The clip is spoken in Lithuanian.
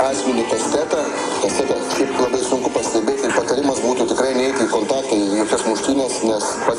asmenį kastetą. Šiaip labai sunku pastebėti ir patarimas būtų tikrai neiti į kontaktą, į jokias muštynės, nes